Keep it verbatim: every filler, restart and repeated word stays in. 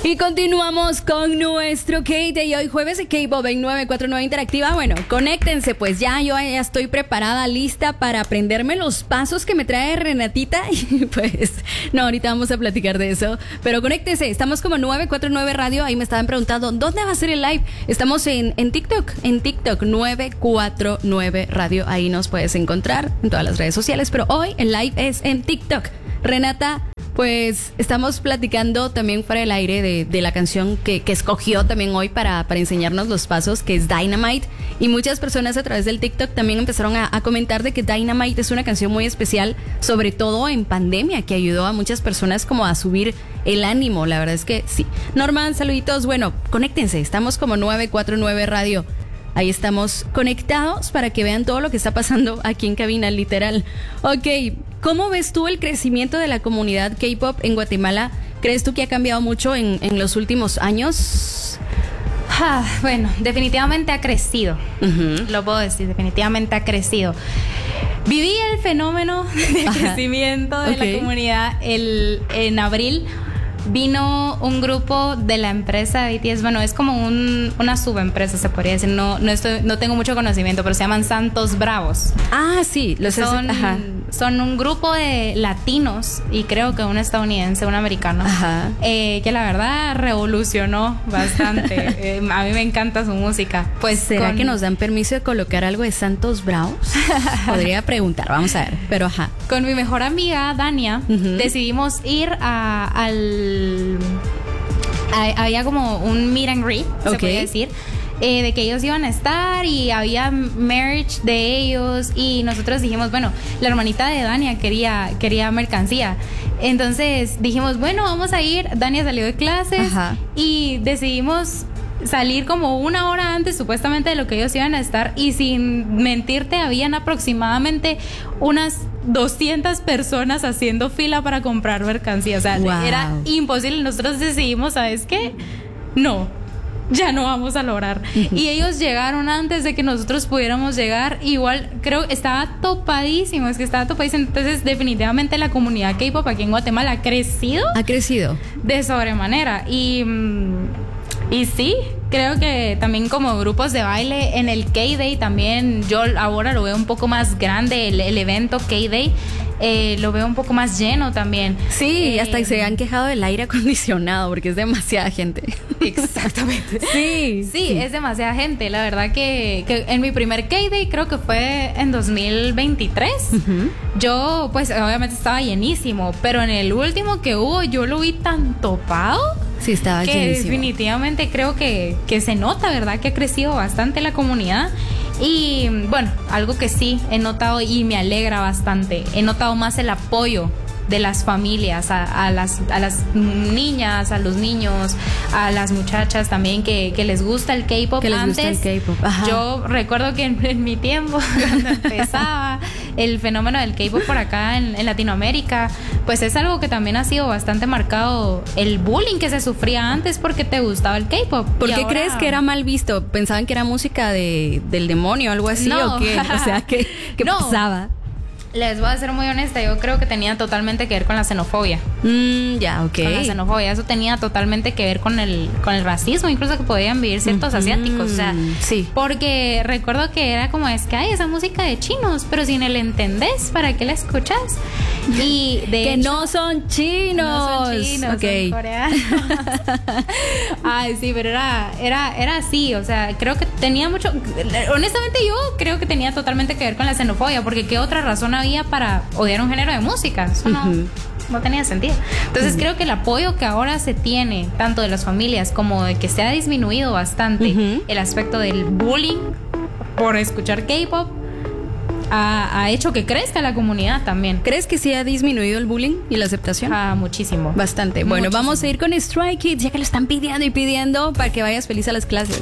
Y continuamos con nuestro K-Day y hoy jueves de K-Pop en nueve cuatro nueve Interactiva. Bueno, conéctense, pues ya yo ya estoy preparada, lista para aprenderme los pasos que me trae Renatita. Y pues, no, ahorita vamos a platicar de eso. Pero conéctense, estamos como nueve cuatro nueve Radio. Ahí me estaban preguntando, ¿dónde va a ser el live? Estamos en, en TikTok, en TikTok, nueve cuatro nueve Radio. Ahí nos puedes encontrar en todas las redes sociales. Pero hoy el live es en TikTok. Renata, pues estamos platicando también fuera del aire de, de la canción que, que escogió también hoy para, para enseñarnos los pasos, que es Dynamite. Y muchas personas a través del TikTok también empezaron a, a comentar de que Dynamite es una canción muy especial, sobre todo en pandemia, que ayudó a muchas personas como a subir el ánimo. La verdad es que sí. Norman, saluditos. Bueno, conéctense, estamos como nueve cuatro nueve Radio. Ahí estamos conectados para que vean todo lo que está pasando aquí en cabina, literal. Ok, ¿cómo ves tú el crecimiento de la comunidad K-pop en Guatemala? ¿Crees tú que ha cambiado mucho en, en los últimos años? Ah, bueno, definitivamente ha crecido. Uh-huh. Lo puedo decir, definitivamente ha crecido. Viví el fenómeno de Ajá. crecimiento de okay. la comunidad el, en abril. Vino un grupo de la empresa de B T S, bueno, es como un, una subempresa, se podría decir, no, no, estoy, no tengo mucho conocimiento, pero se llaman Santos Bravos. Ah, sí, los son, ajá. son un grupo de latinos y creo que un estadounidense, un americano, ajá. Eh, que la verdad revolucionó bastante. eh, a mí me encanta su música. Pues ¿será con... que nos dan permiso de colocar algo de Santos Bravos? Podría preguntar, vamos a ver, pero ajá. Con mi mejor amiga, Dania, uh-huh. decidimos ir a, al había como un meet and greet, okay. se podría decir, eh, de que ellos iban a estar y había merch de ellos y nosotros dijimos, bueno, la hermanita de Dania quería, quería mercancía. Entonces dijimos, bueno, vamos a ir. Dania salió de clases Ajá. y decidimos salir como una hora antes supuestamente de lo que ellos iban a estar y sin mentirte habían aproximadamente unas doscientas personas haciendo fila para comprar mercancía. O sea, wow. era imposible. Nosotros decidimos, ¿sabes qué? No, ya no vamos a lograr. Uh-huh. Y ellos llegaron antes de que nosotros pudiéramos llegar. Igual, creo que estaba topadísimo. Es que estaba topadísimo. Entonces, definitivamente la comunidad K-pop aquí en Guatemala ha crecido. Ha crecido. De sobremanera. Y... Y sí, creo que también como grupos de baile en el K-Day también, yo ahora lo veo un poco más grande, el, el evento K-Day, eh, lo veo un poco más lleno también. Sí, eh, hasta se han quejado del aire acondicionado porque es demasiada gente. Exactamente. sí, sí, sí, es demasiada gente. La verdad que, que en mi primer K-Day creo que fue en dos mil veintitrés. Uh-huh. Yo pues obviamente estaba llenísimo, pero en el último que hubo yo lo vi tan topado. Sí, estaba que llenísimo. Definitivamente creo que, que se nota, ¿verdad? Que ha crecido bastante la comunidad. Y bueno, algo que sí he notado y me alegra bastante, he notado más el apoyo de las familias, a, a, las, a las niñas, a los niños, a las muchachas también que, que les gusta el K-pop. Que les Antes, gusta el K-pop. Ajá. Yo recuerdo que en, en mi tiempo, cuando empezaba el fenómeno del K-pop por acá en, en Latinoamérica, pues es algo que también ha sido bastante marcado, el bullying que se sufría antes porque te gustaba el K-pop. ¿Por qué ahora... crees que era mal visto? ¿Pensaban que era música de, del demonio o algo así? No. ¿O qué? O sea, ¿qué, qué no. pasaba? Les voy a ser muy honesta, yo creo que tenía totalmente que ver con la xenofobia. Mm, ya, ok. Con la xenofobia, eso tenía totalmente que ver con el, con el racismo, incluso que podían vivir ciertos uh-huh. asiáticos, o sea, sí. Porque recuerdo que era como, es que hay esa música de chinos, pero si no la entendés, ¿para qué la escuchas? Y de que hecho, no son chinos. No son chinos, okay. son coreanos. Ay, sí, pero era, era, era así, o sea, creo que tenía mucho, honestamente yo creo que tenía totalmente que ver con la xenofobia, porque qué otra razón había para odiar un género de música, eso no, uh-huh. no tenía sentido. Entonces uh-huh. creo que el apoyo que ahora se tiene, tanto de las familias como de que se ha disminuido bastante uh-huh. el aspecto del bullying por escuchar K-pop, Ha, ha hecho que crezca la comunidad también. ¿Crees que sí ha disminuido el bullying y la aceptación? Ah, muchísimo. Bastante. Bueno, muchísimo. Vamos a ir con Stray Kids, ya que lo están pidiendo y pidiendo para que vayas feliz a las clases.